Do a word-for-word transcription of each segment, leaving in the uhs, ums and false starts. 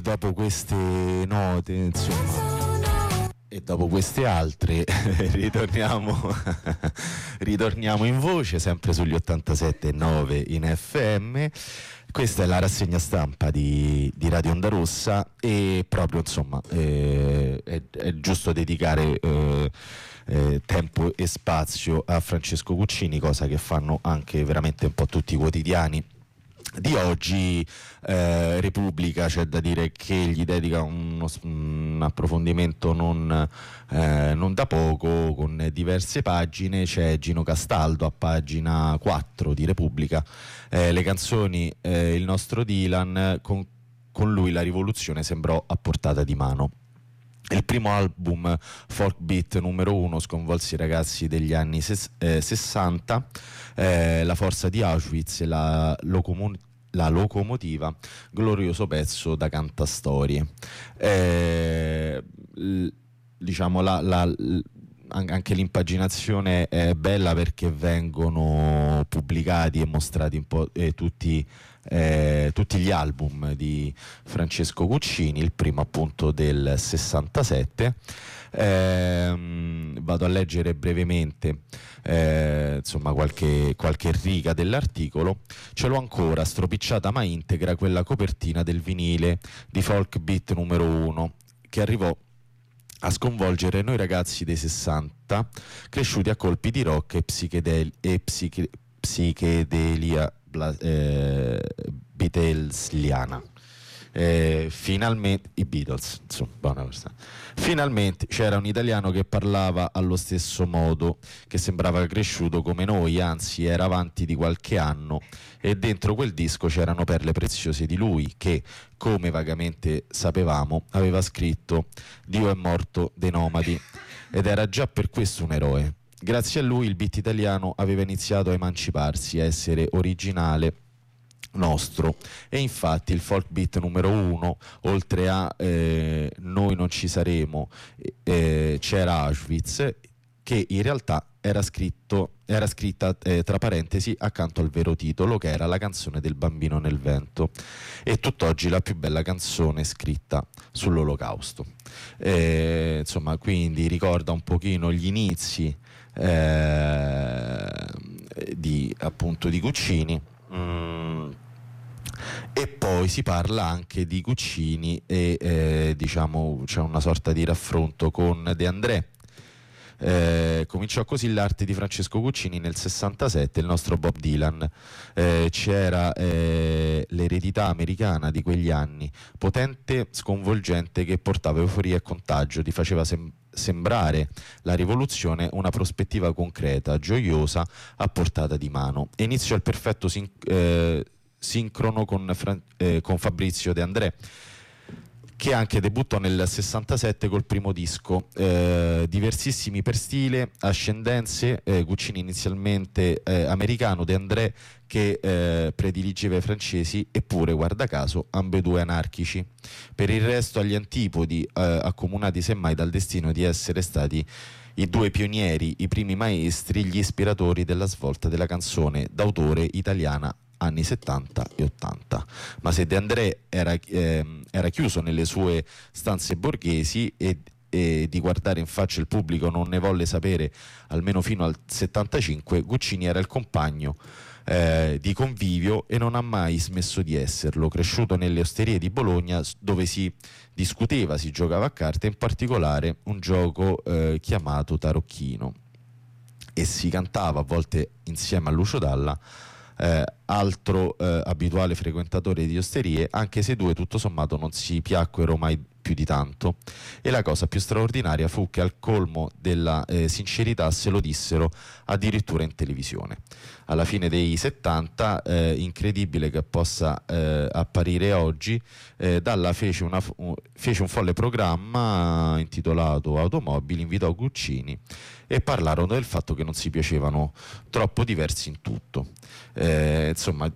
dopo queste note, insomma, e dopo queste altre, ritorniamo, ritorniamo in voce, sempre sugli ottantasette virgola nove in F M. Questa è la rassegna stampa di, di Radio Onda Rossa e proprio, insomma, eh, è, è giusto dedicare eh, eh, tempo e spazio a Francesco Guccini, cosa che fanno anche veramente un po' tutti i quotidiani di oggi. eh, Repubblica, c'è da dire che gli dedica uno, un approfondimento non, eh, non da poco, con diverse pagine. C'è Gino Castaldo a pagina quattro di Repubblica, eh, le canzoni, eh, il nostro Dylan, con, con lui la rivoluzione sembrò a portata di mano. Il primo album folk beat numero uno sconvolse i ragazzi degli anni ses- eh, sessanta, eh, la forza di Auschwitz e la, locomo- la locomotiva, glorioso pezzo da cantastorie. Eh, l- diciamo la, la, l- anche l'impaginazione è bella perché vengono pubblicati e mostrati un po' eh, tutti Eh, tutti gli album di Francesco Guccini, il primo appunto del sessantasette. Eh, vado a leggere brevemente eh, insomma qualche, qualche riga dell'articolo. Ce l'ho ancora stropicciata ma integra quella copertina del vinile di folk beat numero uno che arrivò a sconvolgere noi ragazzi dei sessanta, cresciuti a colpi di rock e, psichedel- e psiche- psichedelia Eh, Beatlesiana. Eh, finalmente i Beatles, insomma, buona questa. Finalmente c'era un italiano che parlava allo stesso modo, che sembrava cresciuto come noi, anzi era avanti di qualche anno, e dentro quel disco c'erano perle preziose di lui che, come vagamente sapevamo, aveva scritto Dio è morto dei nomadi, ed era già per questo un eroe. Grazie a lui il beat italiano aveva iniziato a emanciparsi, a essere originale nostro, e infatti il folk beat numero uno, oltre a eh, Noi non ci saremo, eh, c'era Auschwitz, che in realtà era scritto era scritta eh, tra parentesi accanto al vero titolo, che era La canzone del bambino nel vento, e tutt'oggi la più bella canzone scritta sull'Olocausto. Eh, insomma, quindi ricorda un pochino gli inizi eh, di appunto di Guccini. mm. E poi si parla anche di Guccini e eh, diciamo c'è una sorta di raffronto con De André. Eh, cominciò così l'arte di Francesco Guccini nel sessantasette, il nostro Bob Dylan. Eh, c'era eh, l'eredità americana di quegli anni, potente, sconvolgente, che portava euforia e contagio, ti faceva sem- sembrare la rivoluzione una prospettiva concreta, gioiosa, a portata di mano. E iniziò il perfetto sin- eh, sincrono con, Fra- eh, con Fabrizio De André, che anche debuttò nel sessantasette col primo disco, eh, diversissimi per stile, ascendenze, eh, Guccini inizialmente eh, americano, De André che eh, prediligeva i francesi, eppure, guarda caso, ambedue anarchici. Per il resto agli antipodi, eh, accomunati semmai dal destino di essere stati i due pionieri, i primi maestri, gli ispiratori della svolta della canzone d'autore italiana anni settanta e ottanta. Ma se De André era, eh, era chiuso nelle sue stanze borghesi e, e di guardare in faccia il pubblico non ne volle sapere almeno fino al settantacinque, Guccini era il compagno eh, di convivio e non ha mai smesso di esserlo, cresciuto nelle osterie di Bologna dove si discuteva, si giocava a carte, in particolare un gioco eh, chiamato tarocchino, e si cantava a volte insieme a Lucio Dalla, Eh, altro eh, abituale frequentatore di osterie, anche se i due tutto sommato non si piacquero mai più di tanto. E la cosa più straordinaria fu che al colmo della eh, sincerità se lo dissero addirittura in televisione. Alla fine dei settanta, eh, incredibile che possa eh, apparire oggi, eh, Dalla fece, una, fece un folle programma intitolato Automobili, invitò Guccini e parlarono del fatto che non si piacevano troppo diversi in tutto. Eh, insomma,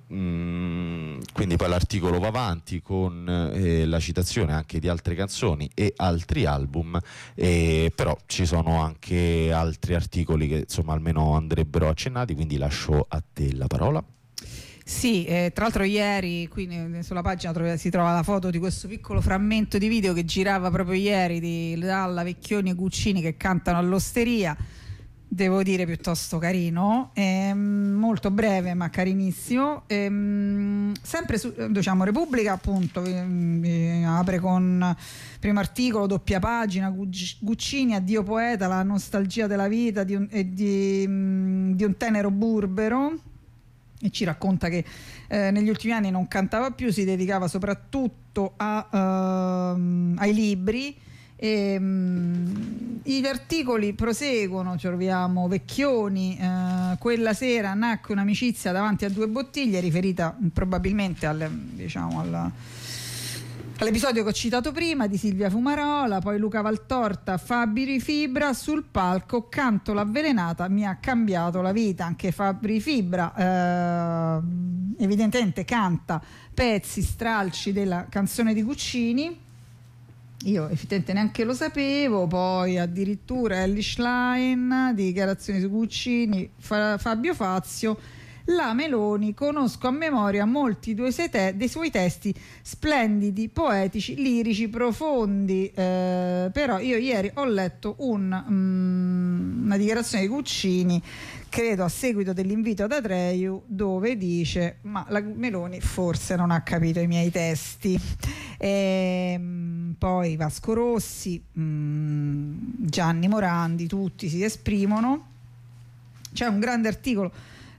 mh, quindi poi l'articolo va avanti con eh, la citazione anche di altre canzoni e altri album, eh, però ci sono anche altri articoli che insomma almeno andrebbero accennati, quindi lascio a te la parola. Sì, eh, tra l'altro ieri qui ne, sulla pagina trova, si trova la foto di questo piccolo frammento di video che girava proprio ieri di Dalla, Vecchioni e Guccini che cantano all'Osteria. Devo dire piuttosto carino, ehm, molto breve ma carinissimo. Ehm, sempre su, diciamo, Repubblica appunto eh, apre con primo articolo, doppia pagina, Guccini, addio poeta, la nostalgia della vita di un, e di, mh, di un tenero burbero, e ci racconta che eh, negli ultimi anni non cantava più, si dedicava soprattutto a, uh, ai libri. E, um, gli articoli proseguono, troviamo Vecchioni, eh, quella sera nacque un'amicizia davanti a due bottiglie, riferita probabilmente al, diciamo, alla, all'episodio che ho citato prima di Silvia Fumarola. Poi Luca Valtorta, Fabri Fibra sul palco, canto l'avvelenata mi ha cambiato la vita. Anche Fabri Fibra eh, evidentemente canta pezzi, stralci della canzone di Guccini. Io effettivamente neanche lo sapevo. Poi addirittura Elly Schlein, dichiarazioni su Guccini, Fa- Fabio Fazio, la Meloni, conosco a memoria molti dei suoi, te- dei suoi testi splendidi, poetici, lirici, profondi, eh, però io ieri ho letto un, um, una dichiarazione di Guccini, credo a seguito dell'invito ad Atreju, dove dice ma la Meloni forse non ha capito i miei testi. E, poi Vasco Rossi, mh, Gianni Morandi, tutti si esprimono. C'è un grande articolo,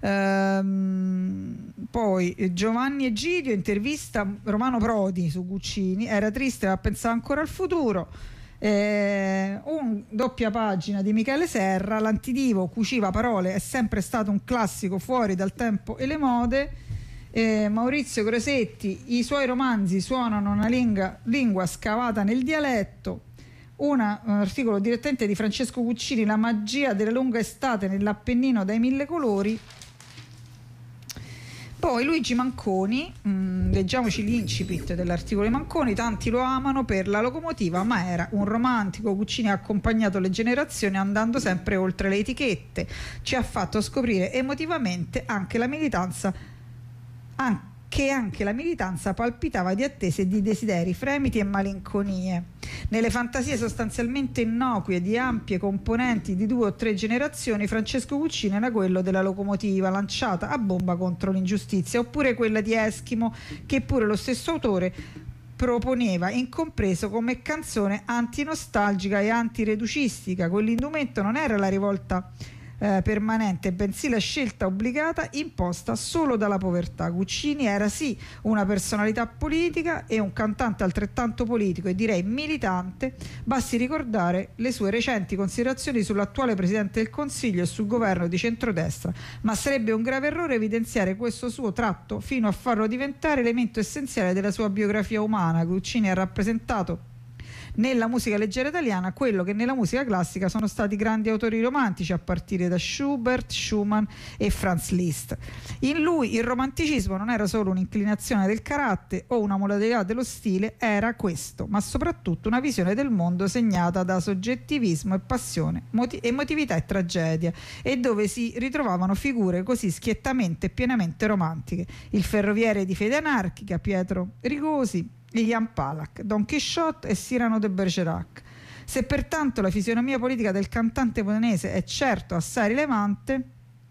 ehm, poi Giovanni Egidio intervista Romano Prodi su Guccini, era triste ma pensava ancora al futuro. Eh, un doppia pagina di Michele Serra, l'antidivo cuciva parole, è sempre stato un classico fuori dal tempo e le mode. Eh, Maurizio Crosetti, i suoi romanzi suonano una lingua, lingua scavata nel dialetto. Una, un articolo direttamente di Francesco Guccini, la magia della lunga estate nell'Appennino dai mille colori. Poi Luigi Manconi, mh, leggiamoci l'incipit dell'articolo di Manconi: tanti lo amano per la locomotiva, ma era un romantico. Guccini ha accompagnato le generazioni andando sempre oltre le etichette, ci ha fatto scoprire emotivamente anche la militanza, anche che anche la militanza palpitava di attese e di desideri, fremiti e malinconie. Nelle fantasie sostanzialmente innocue di ampie componenti di due o tre generazioni, Francesco Guccini era quello della locomotiva lanciata a bomba contro l'ingiustizia, oppure quella di Eschimo, che pure lo stesso autore proponeva incompreso come canzone antinostalgica e antireducistica. Quell'indumento non era la rivolta Eh, permanente, bensì la scelta obbligata imposta solo dalla povertà. Guccini era sì una personalità politica e un cantante altrettanto politico e direi militante, basti ricordare le sue recenti considerazioni sull'attuale Presidente del Consiglio e sul governo di centrodestra, ma sarebbe un grave errore evidenziare questo suo tratto fino a farlo diventare elemento essenziale della sua biografia umana. Guccini ha rappresentato nella musica leggera italiana quello che nella musica classica sono stati grandi autori romantici, a partire da Schubert, Schumann e Franz Liszt. In lui il romanticismo non era solo un'inclinazione del carattere o una modalità dello stile, era questo, ma soprattutto una visione del mondo segnata da soggettivismo e passione, moti- emotività e tragedia, e dove si ritrovavano figure così schiettamente e pienamente romantiche: il ferroviere di fede anarchica, Pietro Rigosi, Jan Palach, Don Chisciotte e Cyrano de Bergerac. Se pertanto la fisionomia politica del cantante modenese è certo assai rilevante,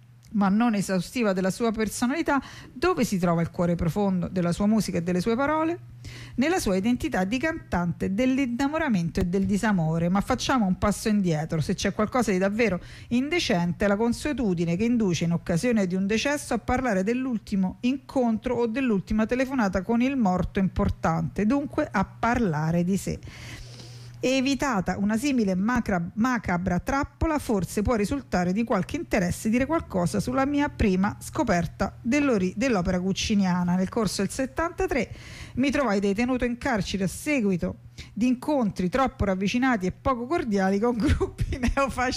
ma non esaustiva della sua personalità, dove si trova il cuore profondo della sua musica e delle sue parole? Nella sua identità di cantante dell'innamoramento e del disamore. Ma facciamo un passo indietro: se c'è qualcosa di davvero indecente è la consuetudine che induce in occasione di un decesso a parlare dell'ultimo incontro o dell'ultima telefonata con il morto importante, dunque a parlare di sé. Evitata una simile macra, macabra trappola, forse può risultare di qualche interesse dire qualcosa sulla mia prima scoperta dell'opera gucciniana. Nel corso del settantatré mi trovai detenuto in carcere a seguito di incontri troppo ravvicinati e poco cordiali con gruppi neofascisti